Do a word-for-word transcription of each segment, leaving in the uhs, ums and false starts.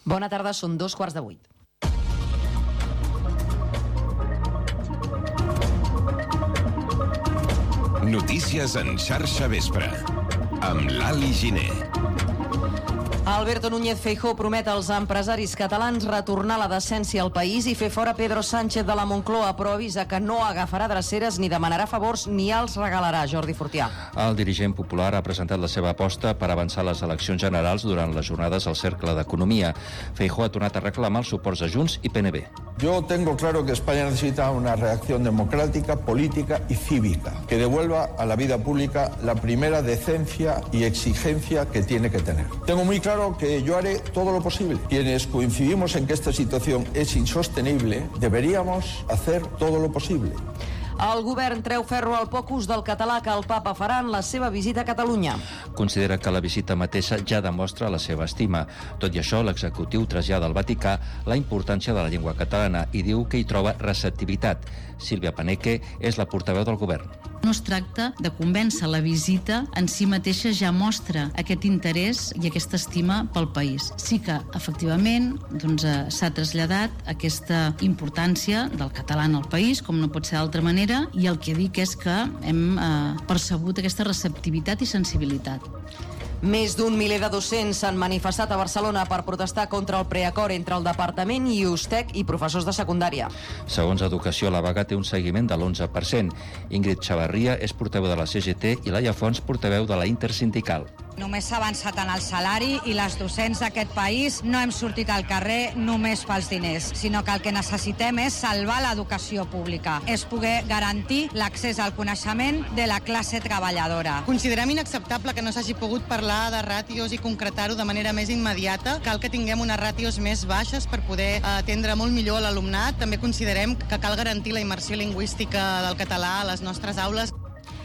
Bona tarda, són dos quarts de vuit. Notícies en xarxa vespre, amb l'Ali Giner. Alberto Núñez Feijóo promet als empresaris catalans retornar la decència al país i fer fora Pedro Sánchez de la Moncloa, però avisa que no agafarà dreceres ni demanarà favors ni els regalarà. Jordi Fortià. El dirigent popular ha presentat la seva aposta per avançar les eleccions generals durant les jornades al Cercle d'Economia. Feijóo ha tornat a reclamar els suports de Junts i P N B. Yo tengo claro que España necesita una reacción democrática, política y cívica que devuelva a la vida pública la primera decencia y exigencia que tiene que tener. Tengo muy claro que yo haré todo lo posible. Quienes coincidimos en que esta situación es insostenible, deberíamos hacer todo lo posible. El govern treu ferro al poc ús del català que el papa farà en la seva visita a Catalunya. Considera que la visita mateixa ja demostra la seva estima. Tot i això, l'executiu trasllada al Vaticà la importància de la llengua catalana i diu que hi troba receptivitat. Sílvia Paneque és la portaveu del govern. No es tracta de convèncer, la visita en si mateixa ja mostra aquest interès i aquesta estima pel país. Sí que, efectivament, doncs, eh, s'ha traslladat aquesta importància del català en el país, com no pot ser d'altra manera, i el que dic és que hem eh, percebut aquesta receptivitat i sensibilitat. Més d'un miler de docents s'han manifestat a Barcelona per protestar contra el preacord entre el Departament i USTEC i professors de secundària. Segons Educació, la vaga té un seguiment de l'onze per cent. Ingrid Xavarria és portaveu de la C G T i Laia Fons, portaveu de la Intersindical. Només s'ha avançat en el salari i les docents d'aquest país no hem sortit al carrer només pels diners, sinó que el que necessitem és salvar l'educació pública, és poder garantir l'accés al coneixement de la classe treballadora. Considerem inacceptable que no s'hagi pogut parlar de ràtios i concretar-ho de manera més immediata. Cal que tinguem unes ràtios més baixes per poder atendre molt millor a l'alumnat. També considerem que cal garantir la immersió lingüística del català a les nostres aules.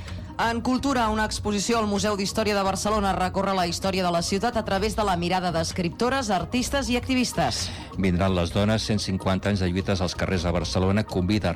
En cultura, una exposició al Museu d'Història de Barcelona recorre la història de la ciutat a través de la mirada d'escriptores, artistes i activistes. Vindran les dones, cent cinquanta anys de lluites als carrers de Barcelona, convida